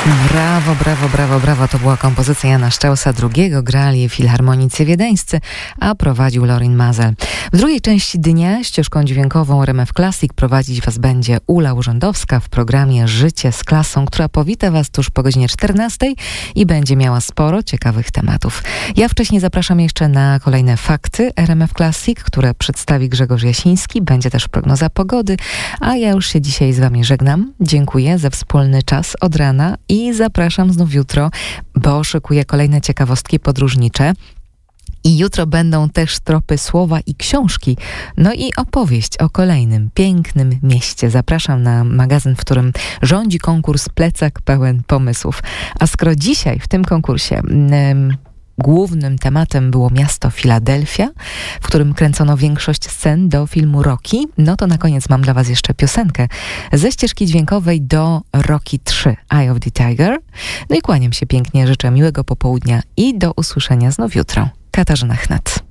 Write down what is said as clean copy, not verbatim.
Brawo, brawo, brawo, brawo. To była kompozycja Jana Straussa II. Grali filharmonicy wiedeńscy, a prowadził Lorin Maazel. W drugiej części dnia ścieżką dźwiękową RMF Classic prowadzić Was będzie Ula Urzędowska w programie Życie z klasą, która powita Was tuż po godzinie 14 i będzie miała sporo ciekawych tematów. Ja wcześniej zapraszam jeszcze na kolejne fakty RMF Classic, które przedstawi Grzegorz Jasiński. Będzie też prognoza pogody, a ja już się dzisiaj z Wami żegnam. Dziękuję za wspólny czas od rana i zapraszam znów jutro, bo szykuję kolejne ciekawostki podróżnicze. I jutro będą też tropy słowa i książki, no i opowieść o kolejnym pięknym mieście. Zapraszam na magazyn, w którym rządzi konkurs Plecak pełen pomysłów. A skoro dzisiaj w tym konkursie głównym tematem było miasto Filadelfia, w którym kręcono większość scen do filmu Rocky, no to na koniec mam dla Was jeszcze piosenkę ze ścieżki dźwiękowej do Rocky 3, Eye of the Tiger. No i kłaniam się pięknie, życzę miłego popołudnia i do usłyszenia znów jutro. Katarzyna Chnat.